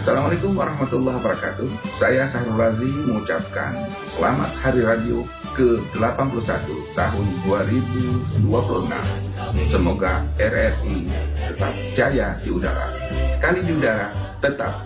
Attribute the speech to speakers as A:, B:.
A: Assalamualaikum warahmatullahi wabarakatuh. Saya Sahrul Razi mengucapkan selamat Hari Radio ke-81 tahun 2026. Semoga RRI tetap jaya di udara. Kali di udara tetap